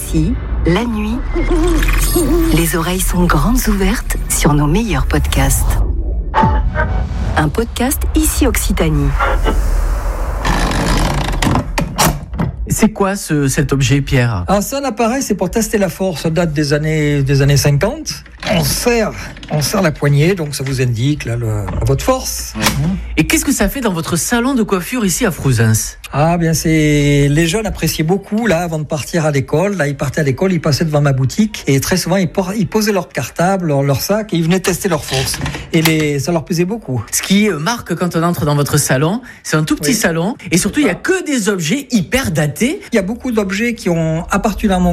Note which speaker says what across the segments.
Speaker 1: Ici, la nuit, les oreilles sont grandes ouvertes sur nos meilleurs podcasts. Un podcast Ici Occitanie.
Speaker 2: C'est quoi cet objet, Pierre ?
Speaker 3: Alors c'est un appareil, c'est pour tester la force, ça date des années 50. On serre la poignée, donc ça vous indique là, votre force.
Speaker 2: Et qu'est-ce que ça fait dans votre salon de coiffure ici à Frouzins ?
Speaker 3: Ah bien, les jeunes appréciaient beaucoup là avant de partir à l'école. Là, ils partaient à l'école, ils passaient devant ma boutique et très souvent ils posaient leur cartable, leur sac et ils venaient tester leur force. Et ça leur plaisait beaucoup.
Speaker 2: Ce qui marque quand on entre dans votre salon, c'est un tout petit salon et surtout il y a que des objets hyper datés.
Speaker 3: Il y a beaucoup d'objets qui ont appartenu à mon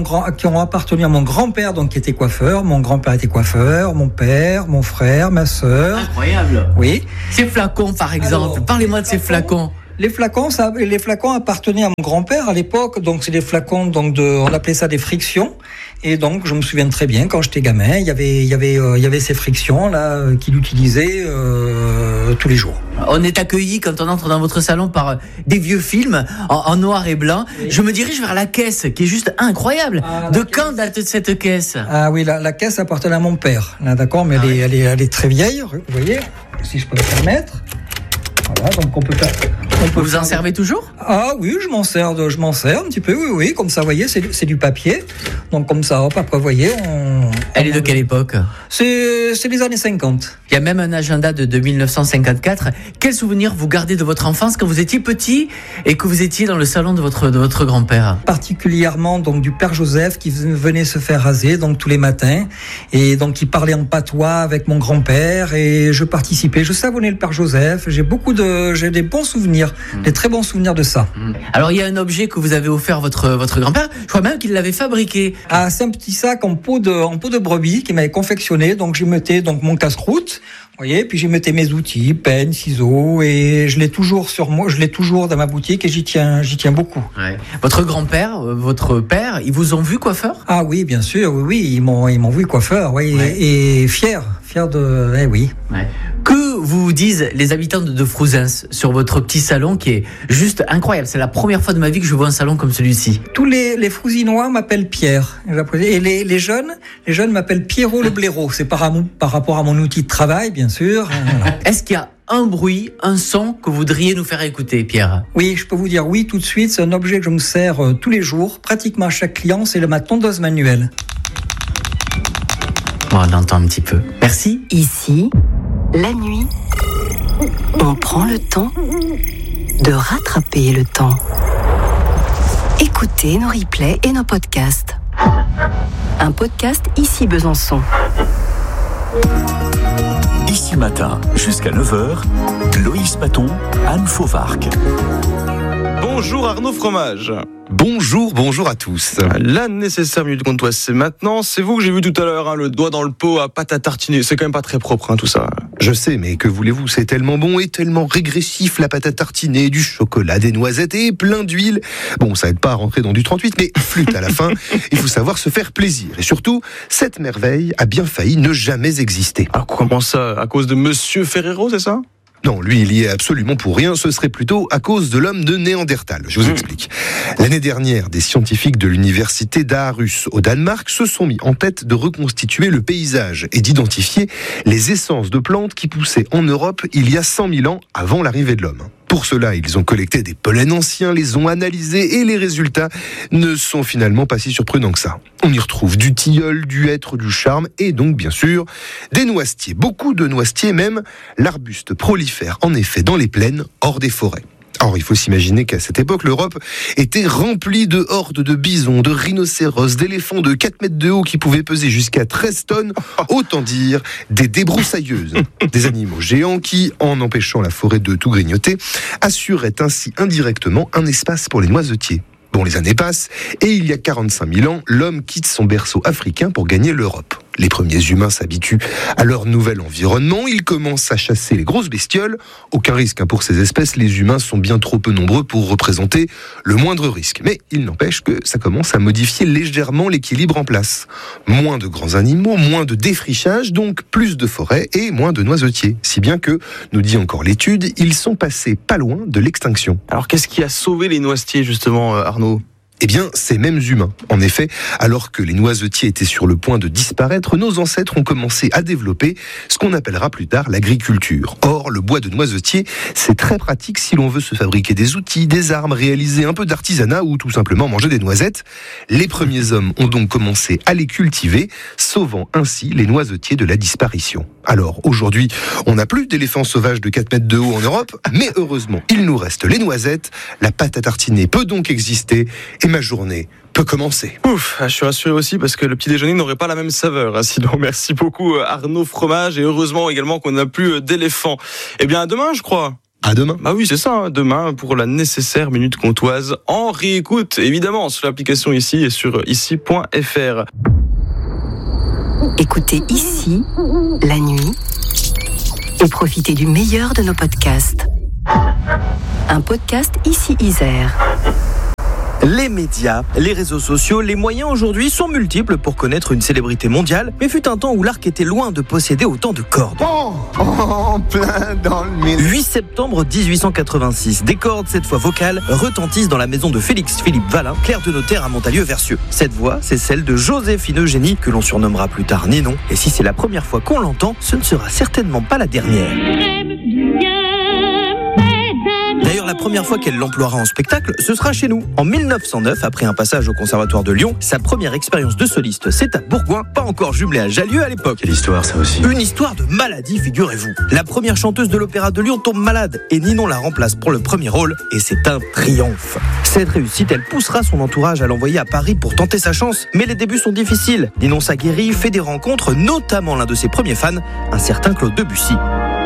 Speaker 3: grand-père, donc qui était coiffeur. Mon grand-père était coiffeur, mon père, mon frère, ma sœur.
Speaker 2: Incroyable.
Speaker 3: Oui.
Speaker 2: Ces flacons, par exemple.
Speaker 3: Alors,
Speaker 2: parlez-moi de ces flacons.
Speaker 3: Les flacons appartenaient à mon grand-père à l'époque, donc c'est des flacons on appelait ça des frictions. Et donc je me souviens très bien quand j'étais gamin, il y avait ces frictions là qu'il utilisait tous les jours.
Speaker 2: On est accueilli quand on entre dans votre salon par des vieux films en noir et blanc. Oui. Je me dirige vers la caisse qui est juste incroyable. Quand date cette caisse ?
Speaker 3: Ah oui, la caisse appartenait à mon père. Là, d'accord, mais elle est très vieille. Vous voyez, si je peux me permettre. Voilà, donc on peut
Speaker 2: vous en servez toujours ?
Speaker 3: Ah oui, je m'en sers un petit peu, oui, comme ça, vous voyez, c'est du papier. Donc comme ça, hop, après, vous voyez,
Speaker 2: Elle est de quelle époque ?
Speaker 3: C'est les années 50.
Speaker 2: Il y a même un agenda de 1954. Quel souvenir vous gardez de votre enfance quand vous étiez petit et que vous étiez dans le salon de votre grand-père ?
Speaker 3: Particulièrement donc du père Joseph qui venait se faire raser donc tous les matins et donc il parlait en patois avec mon grand-père et je participais, je savonnais le père Joseph. J'ai des bons souvenirs, des très bons souvenirs de ça.
Speaker 2: Alors il y a un objet que vous avez offert votre grand-père, je crois même qu'il l'avait fabriqué.
Speaker 3: Ah, c'est un petit sac en peau de brebis qu'il m'avait confectionné, donc j'y mettais donc mon casse-croûte, vous voyez, puis j'y mettais mes outils, peine, ciseaux, et je l'ai toujours sur moi, je l'ai toujours dans ma boutique et j'y tiens beaucoup.
Speaker 2: Ouais. Votre grand-père, votre père, ils vous ont vu coiffeur ?
Speaker 3: Ah oui, bien sûr, oui, ils m'ont vu coiffeur, oui, ouais. Et fier de, oui. Ouais.
Speaker 2: Que vous disent les habitants de Frouzins sur votre petit salon qui est juste incroyable ? C'est la première fois de ma vie que je vois un salon comme celui-ci.
Speaker 3: Tous les Frouzinois m'appellent Pierre. Et les jeunes m'appellent Pierrot le blaireau. C'est par rapport à mon outil de travail, bien sûr. Voilà.
Speaker 2: Est-ce qu'il y a un bruit, un son que vous voudriez nous faire écouter, Pierre ?
Speaker 3: Oui, je peux vous dire oui tout de suite. C'est un objet que je me sers tous les jours, pratiquement à chaque client. C'est ma tondeuse manuelle.
Speaker 2: Bon, on entend un petit peu. Merci.
Speaker 1: Ici, la nuit, on prend le temps de rattraper le temps. Écoutez nos replays et nos podcasts. Un podcast Ici Besançon.
Speaker 4: Ici matin, jusqu'à 9h, Loïs Paton, Anne Fauvarc.
Speaker 5: Bonjour Arnaud Fromage.
Speaker 6: Bonjour à tous.
Speaker 5: La nécessaire minute comtoise, c'est maintenant. C'est vous que j'ai vu tout à l'heure, le doigt dans le pot à pâte à tartiner. C'est quand même pas très propre, tout ça.
Speaker 6: Je sais, mais que voulez-vous, c'est tellement bon et tellement régressif, la pâte à tartiner, du chocolat, des noisettes et plein d'huile. Bon, ça aide pas à rentrer dans du 38, mais flûte à la fin. Il faut savoir se faire plaisir. Et surtout, cette merveille a bien failli ne jamais exister.
Speaker 5: Ah, comment ça ? À cause de Monsieur Ferrero, c'est ça ?
Speaker 6: Non, lui, il y est absolument pour rien. Ce serait plutôt à cause de l'homme de Néandertal. Je vous explique. L'année dernière, des scientifiques de l'université d'Aarhus au Danemark se sont mis en tête de reconstituer le paysage et d'identifier les essences de plantes qui poussaient en Europe il y a 100 000 ans avant l'arrivée de l'homme. Pour cela, ils ont collecté des pollens anciens, les ont analysés et les résultats ne sont finalement pas si surprenants que ça. On y retrouve du tilleul, du hêtre, du charme et donc bien sûr des noisetiers. Beaucoup de noisetiers même. L'arbuste prolifère en effet dans les plaines, hors des forêts. Alors, il faut s'imaginer qu'à cette époque, l'Europe était remplie de hordes de bisons, de rhinocéros, d'éléphants de 4 mètres de haut qui pouvaient peser jusqu'à 13 tonnes. Autant dire des débroussailleuses. Des animaux géants qui, en empêchant la forêt de tout grignoter, assuraient ainsi indirectement un espace pour les noisetiers. Bon, les années passent, et il y a 45 000 ans, l'homme quitte son berceau africain pour gagner l'Europe. Les premiers humains s'habituent à leur nouvel environnement, ils commencent à chasser les grosses bestioles. Aucun risque pour ces espèces, les humains sont bien trop peu nombreux pour représenter le moindre risque. Mais il n'empêche que ça commence à modifier légèrement l'équilibre en place. Moins de grands animaux, moins de défrichage, donc plus de forêts et moins de noisetiers. Si bien que, nous dit encore l'étude, ils sont passés pas loin de l'extinction.
Speaker 5: Alors qu'est-ce qui a sauvé les noisetiers justement, Arnaud ?
Speaker 6: Eh bien, ces mêmes humains. En effet, alors que les noisetiers étaient sur le point de disparaître, nos ancêtres ont commencé à développer ce qu'on appellera plus tard l'agriculture. Or, le bois de noisetier, c'est très pratique si l'on veut se fabriquer des outils, des armes, réaliser un peu d'artisanat ou tout simplement manger des noisettes. Les premiers hommes ont donc commencé à les cultiver, sauvant ainsi les noisetiers de la disparition. Alors, aujourd'hui, on n'a plus d'éléphants sauvages de 4 mètres de haut en Europe, mais heureusement, il nous reste les noisettes. La pâte à tartiner peut donc exister et ma journée peut commencer.
Speaker 5: Ouf, je suis rassuré aussi parce que le petit déjeuner n'aurait pas la même saveur. Sinon, merci beaucoup Arnaud Fromage et heureusement également qu'on n'a plus d'éléphants. Eh bien, à demain, je crois.
Speaker 6: À demain.
Speaker 5: Bah oui, c'est ça, demain pour la nécessaire Minute Comtoise en réécoute, évidemment, sur l'application ici et sur ici.fr.
Speaker 1: Écoutez Ici, la nuit, et profitez du meilleur de nos podcasts. Un podcast Ici Isère.
Speaker 7: Les médias, les réseaux sociaux, les moyens aujourd'hui sont multiples pour connaître une célébrité mondiale, mais fut un temps où l'arc était loin de posséder autant de cordes.
Speaker 6: En plein dans le mille.
Speaker 7: 8 septembre 1886, des cordes, cette fois vocales, retentissent dans la maison de Félix-Philippe Valin, clerc de notaire à Montalieu-Versieux. Cette voix, c'est celle de Joséphine Eugénie, que l'on surnommera plus tard Ninon, et si c'est la première fois qu'on l'entend, ce ne sera certainement pas la dernière. D'ailleurs, la première fois qu'elle l'emploiera en spectacle, ce sera chez nous. En 1909, après un passage au Conservatoire de Lyon, sa première expérience de soliste, c'est à Bourgoin, pas encore jumelé à Jallieu à l'époque.
Speaker 4: Quelle histoire, ça aussi.
Speaker 7: Une histoire de maladie, figurez-vous. La première chanteuse de l'Opéra de Lyon tombe malade et Ninon la remplace pour le premier rôle et c'est un triomphe. Cette réussite, elle poussera son entourage à l'envoyer à Paris pour tenter sa chance, mais les débuts sont difficiles. Ninon s'aguerrit, fait des rencontres, notamment l'un de ses premiers fans, un certain Claude Debussy.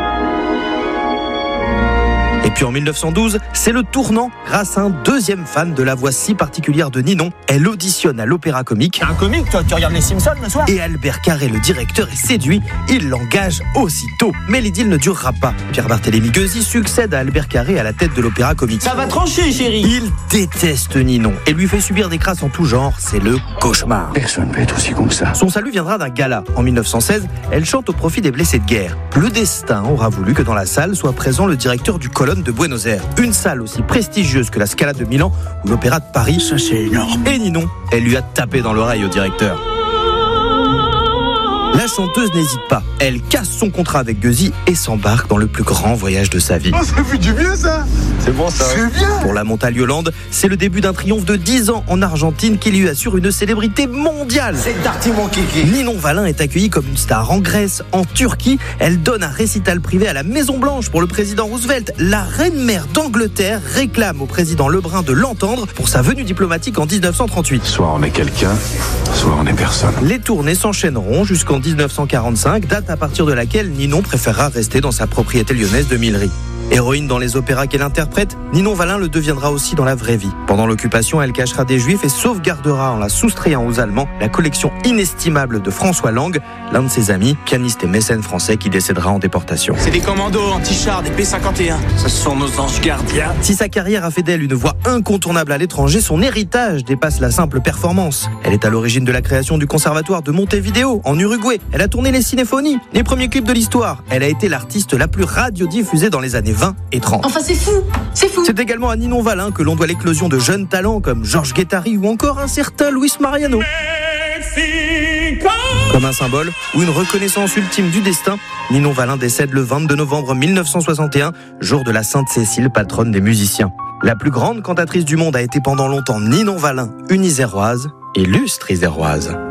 Speaker 7: Et puis en 1912, c'est le tournant grâce à un deuxième fan de la voix si particulière de Ninon. Elle auditionne à l'Opéra Comique.
Speaker 8: Un comique, toi, tu regardes les Simpsons le soir?
Speaker 7: Et Albert Carré, le directeur, est séduit. Il l'engage aussitôt. Mais l'idylle ne durera pas. Pierre Barthélémy Gueusy succède à Albert Carré à la tête de l'Opéra Comique.
Speaker 8: Ça va trancher, chérie.
Speaker 7: Il déteste Ninon et lui fait subir des crasses en tout genre. C'est le cauchemar.
Speaker 4: Personne ne peut être aussi con que ça.
Speaker 7: Son salut viendra d'un gala. En 1916, elle chante au profit des blessés de guerre. Le destin aura voulu que dans la salle soit présent le directeur du Colonne de Buenos Aires. Une salle aussi prestigieuse que la Scala de Milan ou l'Opéra de Paris.
Speaker 4: Ça, c'est énorme.
Speaker 7: Et Ninon, elle lui a tapé dans l'oreille au directeur. La chanteuse n'hésite pas. Elle casse son contrat avec Gueusy et s'embarque dans le plus grand voyage de sa vie.
Speaker 6: Oh, ça fait du bien, ça.
Speaker 5: C'est bon ça.
Speaker 6: C'est bien.
Speaker 7: Pour la Montalieu-Lande, c'est le début d'un triomphe de 10 ans en Argentine qui lui assure une célébrité mondiale.
Speaker 8: C'est Darty mon kiki.
Speaker 7: Ninon Valin est accueillie comme une star en Grèce, en Turquie. Elle donne un récital privé à la Maison Blanche pour le président Roosevelt. La reine-mère d'Angleterre réclame au président Lebrun de l'entendre pour sa venue diplomatique en 1938.
Speaker 4: Soit on est quelqu'un, soit on est personne.
Speaker 7: Les tournées s'enchaîneront jusqu'en 1945, date à partir de laquelle Ninon préférera rester dans sa propriété lyonnaise de Millery. Héroïne dans les opéras qu'elle interprète, Ninon Valin le deviendra aussi dans la vraie vie. Pendant l'occupation, elle cachera des Juifs et sauvegardera, en la soustrayant aux Allemands, la collection inestimable de François Lang, l'un de ses amis, pianiste et mécène français qui décédera en déportation.
Speaker 8: C'est des commandos anti-chars, des P-51. Ce sont nos anges gardiens.
Speaker 7: Si sa carrière a fait d'elle une voix incontournable à l'étranger, son héritage dépasse la simple performance. Elle est à l'origine de la création du Conservatoire de Montevideo, en Uruguay. Elle a tourné les cinéphonies, les premiers clips de l'histoire. Elle a été l'artiste la plus radiodiffusée dans les années 20 et 30.
Speaker 9: Enfin, c'est fou.
Speaker 7: C'est également à Ninon Valin que l'on doit l'éclosion de jeunes talents comme Georges Guettari ou encore un certain Luis Mariano. Comme un symbole ou une reconnaissance ultime du destin, Ninon Valin décède le 22 novembre 1961, jour de la Sainte Cécile, patronne des musiciens. La plus grande cantatrice du monde a été pendant longtemps Ninon Valin, une iséroise, illustre iséroise.